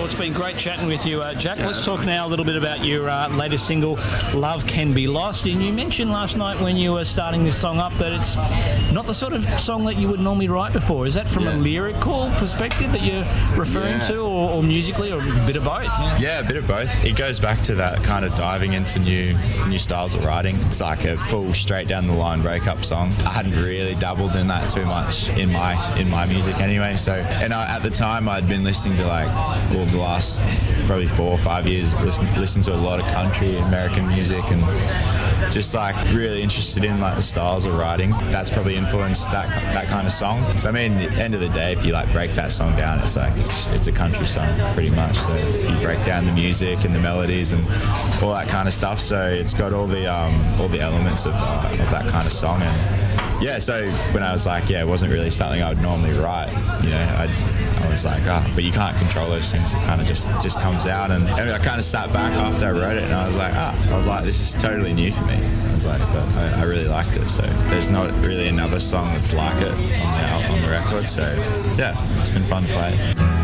Well, it's been great chatting with you, Jack. Let's talk now a little bit about your latest single, Love Can Be Lost. And you mentioned last night when you were starting this song up that it's not the sort of song that you would normally write before. Is that from a lyrical perspective that you're referring to, or musically, or a bit of both? Yeah, a bit of both. It goes back to that kind of diving into new styles of writing. It's like a full straight down the line breakup song. I hadn't really dabbled in that too much in my music anyway. So, and at the time I'd been listening to the last probably 4 or 5 years, listened to a lot of country American music, and just really interested in the styles of writing. That's probably influenced that kind of song. So I mean, at the end of the day, if you break that song down, it's a country song pretty much. So if you break down the music and the melodies and all that kind of stuff, so it's got all the elements of that kind of song. And yeah, so when I was it wasn't really something I would normally write. I was but you can't control those things. It kind of just comes out, and I kind of sat back after I wrote it, and I was like, this is totally new for me. But I really liked it. So there's not really another song that's like it on the record. So yeah, it's been fun to play.